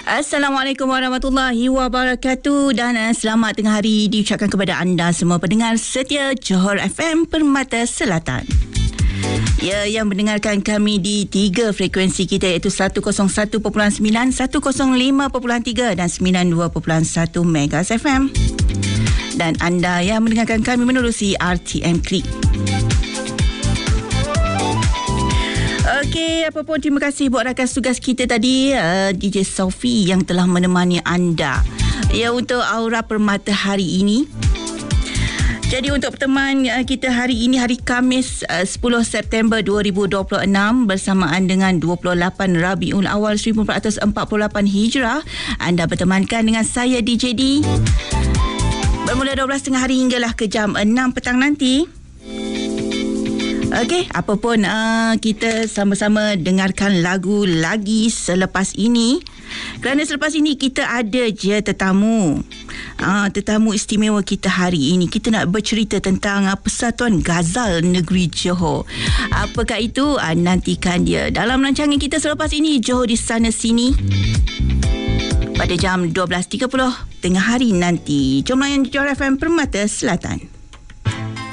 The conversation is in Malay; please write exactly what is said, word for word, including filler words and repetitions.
Assalamualaikum warahmatullahi wabarakatuh dan uh, selamat tengah hari diucapkan kepada anda semua pendengar setia Johor F M Permata Selatan. Ya, yang mendengarkan kami di tiga frekuensi kita iaitu seratus satu perpuluhan sembilan, seratus lima perpuluhan tiga dan sembilan puluh dua perpuluhan satu Megas F M. Dan anda yang mendengarkan kami menerusi R T M Klik. Okey, apapun terima kasih buat rakan tugas kita tadi, uh, D J Sophie yang telah menemani anda. Ya, untuk Aura Permata hari ini. Jadi untuk pertemuan uh, kita hari ini, hari Khamis uh, sepuluh September dua ribu dua puluh enam bersamaan dengan dua puluh lapan Rabiul Awal seribu empat ratus empat puluh lapan Hijrah, anda bertemankan dengan saya D J D. Bermula dua belas tiga puluh hari hinggalah ke jam enam petang nanti. Okey, apapun uh, kita sama-sama dengarkan lagu lagi selepas ini. Kerana selepas ini kita ada je tetamu. Uh, tetamu istimewa kita hari ini. Kita nak bercerita tentang uh, Persatuan Ghazal Negeri Johor. Apakah itu? Uh, nantikan dia dalam rancangan kita selepas ini, Johor di sana sini. Pada jam dua belas tiga puluh tengah hari nanti. Jom layan Johor F M Permata Selatan.